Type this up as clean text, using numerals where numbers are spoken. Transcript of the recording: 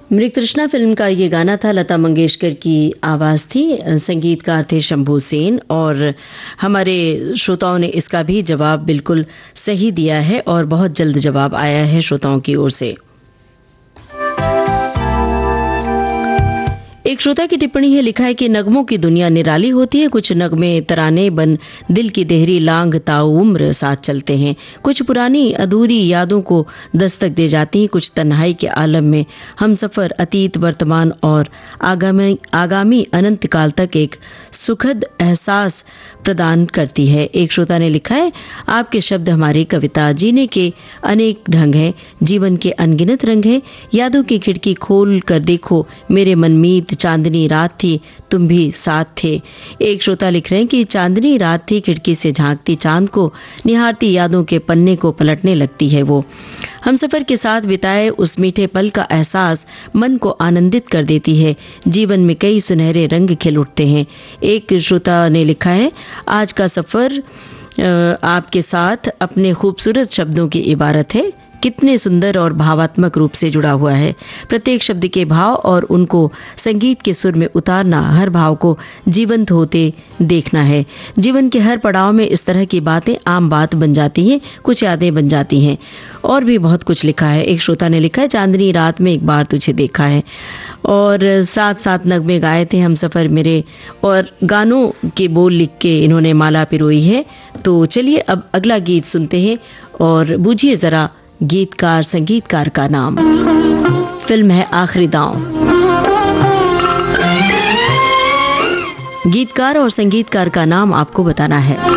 मृग तृष्णा फिल्म का ये गाना था, लता मंगेशकर की आवाज थी, संगीतकार थे शंभू सेन। और हमारे श्रोताओं ने इसका भी जवाब बिल्कुल सही दिया है और बहुत जल्द जवाब आया है श्रोताओं की ओर से। एक श्रोता की टिप्पणी है, लिखा है कि नगमों की दुनिया निराली होती है, कुछ नगमे तराने बन दिल की देहरी लांग ताऊ उम्र साथ चलते हैं, कुछ पुरानी अधूरी यादों को दस्तक दे जाती हैं, कुछ तन्हाई के आलम में हम सफर अतीत वर्तमान और आगामी अनंत काल तक एक सुखद एहसास प्रदान करती है। एक श्रोता ने लिखा है, आपके शब्द हमारी कविता, जीने के अनेक ढंग हैं, जीवन के अनगिनत रंग हैं, यादों की खिड़की खोल कर देखो, मेरे मनमीत चांदनी रात थी, तुम भी साथ थे। एक श्रोता लिख रहे हैं कि चांदनी रात थी, खिड़की से झांकती चांद को निहारती यादों के पन्ने को पलटने लगती है वो, हम सफर के साथ बिताए उस मीठे पल का एहसास मन को आनंदित कर देती है, जीवन में कई सुनहरे रंग खिल उठते हैं। एक श्रोता ने लिखा है, आज का सफर आपके साथ अपने खूबसूरत शब्दों की इबारत है, कितने सुंदर और भावात्मक रूप से जुड़ा हुआ है, प्रत्येक शब्द के भाव और उनको संगीत के सुर में उतारना, हर भाव को जीवंत होते देखना है। जीवन के हर पड़ाव में इस तरह की बातें आम बात बन जाती हैं, कुछ यादें बन जाती हैं। और भी बहुत कुछ लिखा है। एक श्रोता ने लिखा है, चांदनी रात में एक बार तुझे देखा है, और साथ साथ नगमे गाए थे हम सफर मेरे, और गानों के बोल लिख के इन्होंने माला पिरोई है। तो चलिए अब अगला गीत सुनते हैं और बूझिए जरा गीतकार संगीतकार का नाम। फिल्म है आखिरी दांव। गीतकार और संगीतकार का नाम आपको बताना है।